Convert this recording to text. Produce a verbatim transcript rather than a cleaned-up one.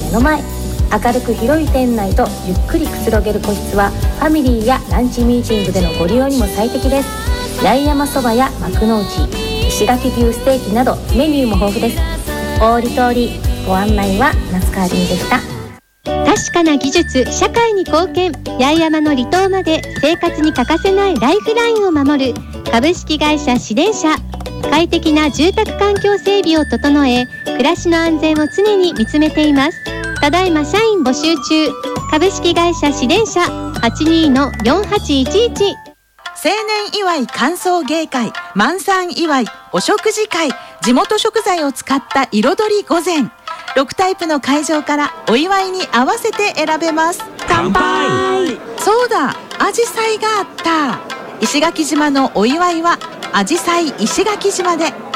目の前。明るく広い店内とゆっくりくつろげる個室はファミリーやランチミーティングでのご利用にも最適です。八重山そばや幕の内、石垣牛ステーキなどメニューも豊富です。大利通り。ご案内は夏川りみでした。 確かな技術、社会に貢献。八重山の離島まで生活に欠かせないライフラインを守る株式会社市電車。快適な住宅環境整備を整え、暮らしの安全を常に見つめています。ただいま社員募集中。株式会社市電車 はちにーのよんはちいちいち。 青年祝い歓送迎会、満産祝い、お食事会、地元食材を使った彩り御膳。ろくタイプの会場からお祝いに合わせて選べます。 乾杯。 そうだ、アジサイがあった。石垣島のお祝いはアジサイ石垣島で。